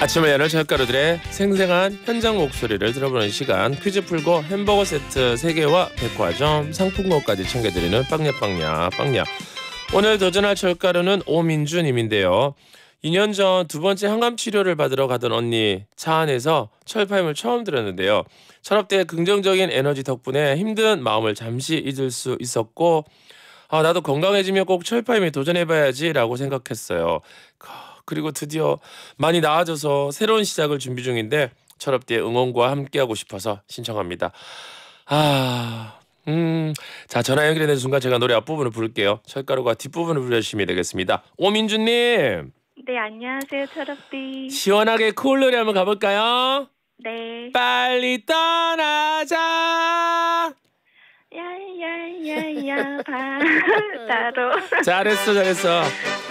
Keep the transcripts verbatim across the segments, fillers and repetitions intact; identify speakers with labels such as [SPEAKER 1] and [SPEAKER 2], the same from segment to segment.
[SPEAKER 1] 아침을 여는 저가루들의 생생한 현장 목소리를 들어보는 시간, 퀴즈 풀고 햄버거 세트 세 개와 백화점 상품권까지 챙겨드리는 빵야빵야 빵야. 오늘 도전할 저가루는 오민주님인데요. 이 년 전 두 번째 항암 치료를 받으러 가던 언니 차 안에서 철파임을 처음 들었는데요. 철업대의 긍정적인 에너지 덕분에 힘든 마음을 잠시 잊을 수 있었고, 아, 나도 건강해지면 꼭 철파임에 도전해봐야지 라고 생각했어요. 그리고 드디어 많이 나아져서 새로운 시작을 준비 중인데 철업대의 응원과 함께하고 싶어서 신청합니다. 아, 음, 자, 전화 연결되는 순간 제가 노래 앞부분을 부를게요. 철가루가 뒷부분을 불러주시면 되겠습니다. 오민주님.
[SPEAKER 2] 네, 안녕하세요, 철업디.
[SPEAKER 1] 시원하게 쿨 노래 한번 가볼까요?
[SPEAKER 2] 네.
[SPEAKER 1] 빨리 떠나자.
[SPEAKER 2] 야야야야 바다로.
[SPEAKER 1] 잘했어, 잘했어.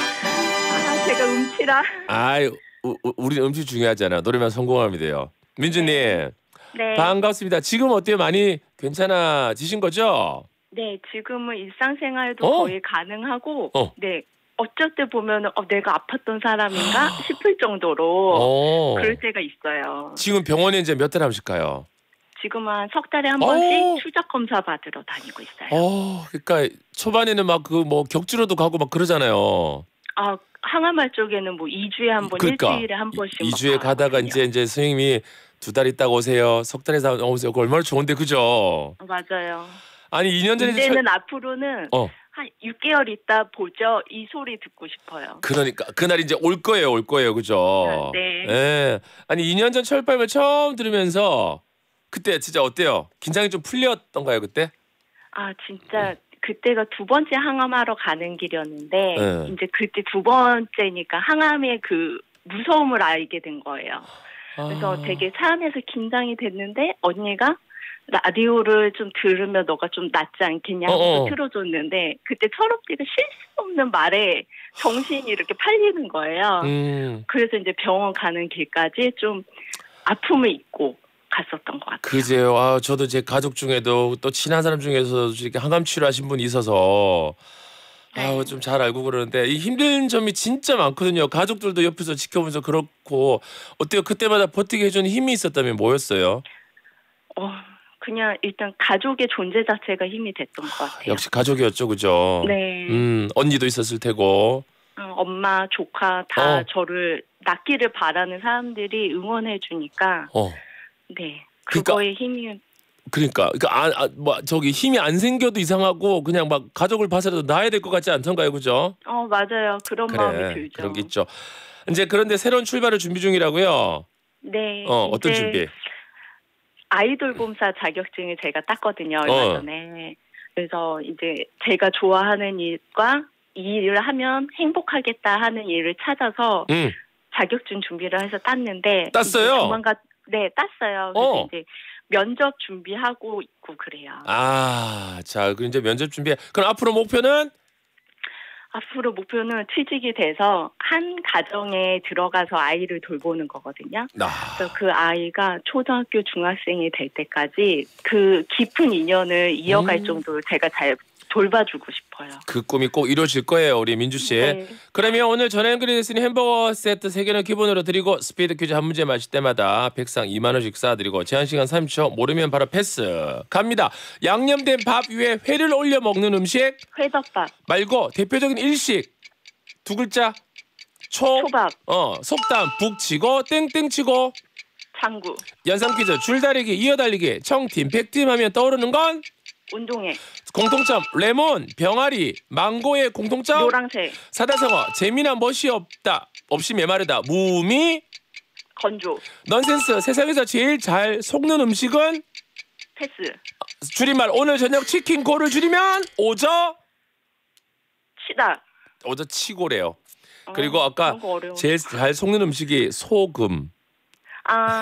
[SPEAKER 2] 아, 제가 음치라.
[SPEAKER 1] 아이, 우리 음치 중요하잖아. 노래만 성공하면 돼요. 민주님.
[SPEAKER 2] 네.
[SPEAKER 1] 반갑습니다. 지금 어때요? 많이 괜찮아지신 거죠?
[SPEAKER 2] 네, 지금은 일상생활도
[SPEAKER 1] 어?
[SPEAKER 2] 거의 가능하고,
[SPEAKER 1] 어.
[SPEAKER 2] 네, 어쩔 때 보면 어, 내가 아팠던 사람인가 싶을 정도로
[SPEAKER 1] 어.
[SPEAKER 2] 그럴 때가 있어요.
[SPEAKER 1] 지금 병원에 이제 몇 달 하실 까요?
[SPEAKER 2] 지금은 석 달에 한
[SPEAKER 1] 어.
[SPEAKER 2] 번씩 추적 검사 받으러 다니고 있어요.
[SPEAKER 1] 어, 그러니까 초반에는 막 그 뭐 격주로도 가고 막 그러잖아요.
[SPEAKER 2] 아, 항암할 쪽에는 뭐 이 주에 한 번,
[SPEAKER 1] 그러니까
[SPEAKER 2] 일주일에 한 번씩
[SPEAKER 1] 이
[SPEAKER 2] 막
[SPEAKER 1] 주에 가다가
[SPEAKER 2] 가거든요.
[SPEAKER 1] 이제 이제 선생님이 두 달 있다가 오세요. 석 달에서 오세요. 그거 얼마나 좋은데, 그죠?
[SPEAKER 2] 맞아요.
[SPEAKER 1] 아니 이 년 전에 이제
[SPEAKER 2] 이제는
[SPEAKER 1] 철-
[SPEAKER 2] 앞으로는
[SPEAKER 1] 어.
[SPEAKER 2] 한 육 개월 있다 보죠. 이 소리 듣고 싶어요.
[SPEAKER 1] 그러니까 그날 이제 올 거예요, 올 거예요, 그죠?
[SPEAKER 2] 네.
[SPEAKER 1] 예. 아니 이 년 전 철밤을 처음 들으면서 그때 진짜 어때요? 긴장이 좀 풀렸던가요, 그때?
[SPEAKER 2] 아, 진짜 그때가 두 번째 항암하러 가는 길이었는데
[SPEAKER 1] 네.
[SPEAKER 2] 이제 그때 두 번째니까 항암의 그 무서움을 알게 된 거예요. 그래서
[SPEAKER 1] 아.
[SPEAKER 2] 되게 차 안에서 긴장이 됐는데 언니가 라디오를 좀 들으면 너가 좀 낫지 않겠냐 하고
[SPEAKER 1] 어어.
[SPEAKER 2] 틀어줬는데 그때 철업디가 쉴 수 없는 말에 정신이 이렇게 팔리는 거예요.
[SPEAKER 1] 음.
[SPEAKER 2] 그래서 이제 병원 가는 길까지 좀 아픔을 잊고 갔었던 것 같아요.
[SPEAKER 1] 그제요. 아, 저도 제 가족 중에도 또 친한 사람 중에서 이렇게 항암 치료하신 분이 있어서 아우
[SPEAKER 2] 네.
[SPEAKER 1] 좀 잘 알고 그러는데 이 힘든 점이 진짜 많거든요. 가족들도 옆에서 지켜보면서 그렇고 어때요? 그때마다 버티게 해주는 힘이 있었다면 뭐였어요?
[SPEAKER 2] 어, 그냥 일단 가족의 존재 자체가 힘이 됐던 것 같아요.
[SPEAKER 1] 역시 가족이었죠, 그죠?
[SPEAKER 2] 네.
[SPEAKER 1] 음, 언니도 있었을 테고.
[SPEAKER 2] 어, 엄마, 조카 다
[SPEAKER 1] 어.
[SPEAKER 2] 저를 낫기를 바라는 사람들이 응원해 주니까
[SPEAKER 1] 어.
[SPEAKER 2] 네.
[SPEAKER 1] 그러니까-
[SPEAKER 2] 그거에 힘이
[SPEAKER 1] 그러니까 그러니까 아, 아, 뭐 저기 힘이 안 생겨도 이상하고 그냥 막 가족을 봐서라도 나야 될 것 같지 않던가요, 그죠?
[SPEAKER 2] 어, 맞아요. 그런 마음이 들죠.
[SPEAKER 1] 그런 게 있죠. 이제 그런데 새로운 출발을 준비 중이라고요.
[SPEAKER 2] 네.
[SPEAKER 1] 어, 어떤
[SPEAKER 2] 이제
[SPEAKER 1] 준비?
[SPEAKER 2] 아이돌 봄사 자격증을 제가 땄거든요, 얼마
[SPEAKER 1] 어.
[SPEAKER 2] 전에. 그래서 이제 제가 좋아하는 일과 이 일을 하면 행복하겠다 하는 일을 찾아서
[SPEAKER 1] 음.
[SPEAKER 2] 자격증 준비를 해서 땄는데
[SPEAKER 1] 땄어요?
[SPEAKER 2] 이제 조만간 네, 땄어요. 그래서
[SPEAKER 1] 어.
[SPEAKER 2] 이제 면접 준비하고 있고 그래요.
[SPEAKER 1] 아, 자, 그럼 이제 면접 준비. 그럼 앞으로 목표는?
[SPEAKER 2] 앞으로 목표는 취직이 돼서 한 가정에 들어가서 아이를 돌보는 거거든요.
[SPEAKER 1] 아,
[SPEAKER 2] 그래서 그 아이가 초등학교 중학생이 될 때까지 그 깊은 인연을 이어갈
[SPEAKER 1] 음.
[SPEAKER 2] 정도로 제가 잘 돌봐주고 싶어요.
[SPEAKER 1] 그 꿈이 꼭 이루어질 거예요, 우리 민주 씨.
[SPEAKER 2] 네.
[SPEAKER 1] 그러면 오늘 전화 연결이 됐으니 햄버거 세트 세 개는 기본으로 드리고 스피드 퀴즈 한 문제 마실 때마다 백상 이만 원씩 쏴드리고 제한 시간 삼십 초, 모르면 바로 패스. 갑니다. 양념된 밥 위에 회를 올려 먹는 음식
[SPEAKER 2] 회덮밥,
[SPEAKER 1] 말고 대표적인 일식 두 글자. 초.
[SPEAKER 2] 초밥,
[SPEAKER 1] 어, 속담 북치고 땡땡치고.
[SPEAKER 2] 장구,
[SPEAKER 1] 연상 퀴즈 줄다리기 이어달리기 청팀 백팀 하면 떠오르는 건
[SPEAKER 2] 운동회,
[SPEAKER 1] 공통점 레몬 병아리 망고의 공통점
[SPEAKER 2] 노랑새,
[SPEAKER 1] 사다성어 재미나 멋이 없다 없이 메마르다 무미
[SPEAKER 2] 건조,
[SPEAKER 1] 넌센스 세상에서 제일 잘 속는 음식은
[SPEAKER 2] 패스,
[SPEAKER 1] 줄임말 오늘 저녁 치킨 고를 줄이면 오저
[SPEAKER 2] 치다.
[SPEAKER 1] 오저 치고래요.
[SPEAKER 2] 어,
[SPEAKER 1] 그리고 아까
[SPEAKER 2] 그런 거 어려워.
[SPEAKER 1] 제일 잘 속는 음식이 소금.
[SPEAKER 2] 아,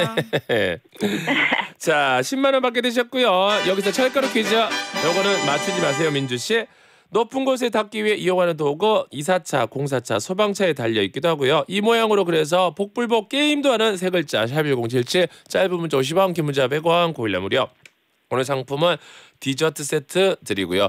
[SPEAKER 1] 자, 십만 원 받게 되셨고요. 여기서 철가루 퀴즈. 요거는 맞추지 마세요, 민주 씨. 높은 곳에 닿기 위해 이용하는 도구 이사차, 공사차, 소방차에 달려 있기도 하고요. 이 모양으로 그래서 복불복 게임도 하는 세 글자 샵 일공칠칠 짧은 문자 오십 원, 긴 문자 백 원, 고일라 무료. 오늘 상품은 디저트 세트 드리고요.